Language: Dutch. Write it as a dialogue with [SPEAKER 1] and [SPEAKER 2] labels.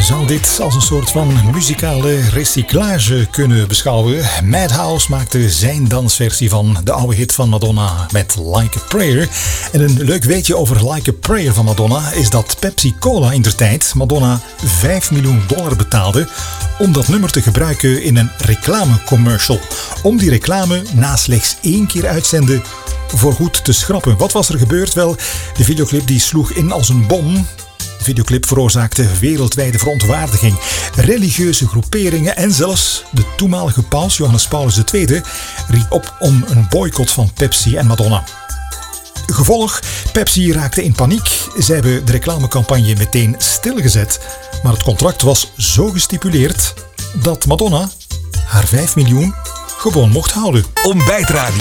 [SPEAKER 1] zou dit als een soort van muzikale recyclage kunnen beschouwen. Madhouse maakte zijn dansversie van de oude hit van Madonna met Like a Prayer. En een leuk weetje over Like a Prayer van Madonna is dat Pepsi Cola indertijd Madonna $5 miljoen betaalde om dat nummer te gebruiken in een reclamecommercial. Om die reclame na slechts 1 keer uitzenden voorgoed te schrappen. Wat was er gebeurd? Wel, de videoclip die sloeg in als een bom. De videoclip veroorzaakte wereldwijde verontwaardiging. Religieuze groeperingen en zelfs de toenmalige paus Johannes Paulus II riep op om een boycott van Pepsi en Madonna. Gevolg, Pepsi raakte in paniek. Zij hebben de reclamecampagne meteen stilgezet. Maar het contract was zo gestipuleerd dat Madonna haar $5 miljoen gewoon mocht houden.
[SPEAKER 2] Ontbijtradio.